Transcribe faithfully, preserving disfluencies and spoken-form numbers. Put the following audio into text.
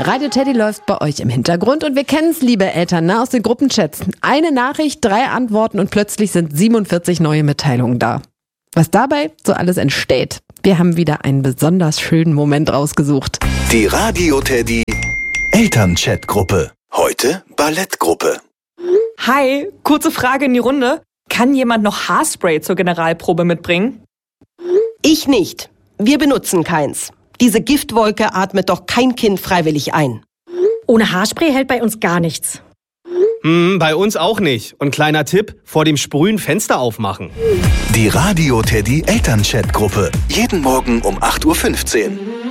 Radio Teddy läuft bei euch im Hintergrund und wir kennen es, liebe Eltern, ne, aus den Gruppenchats. Eine Nachricht, drei Antworten und plötzlich sind siebenundvierzig neue Mitteilungen da. Was dabei so alles entsteht, wir haben wieder einen besonders schönen Moment rausgesucht. Die Radio Teddy Elternchat-Gruppe. Heute Ballettgruppe. Hi, kurze Frage in die Runde. Kann jemand noch Haarspray zur Generalprobe mitbringen? Ich nicht. Wir benutzen keins. Diese Giftwolke atmet doch kein Kind freiwillig ein. Ohne Haarspray hält bei uns gar nichts. Hm, bei uns auch nicht. Und kleiner Tipp, vor dem Sprühen Fenster aufmachen. Die Radio Teddy Elternchat-Gruppe. Jeden Morgen um acht Uhr fünfzehn.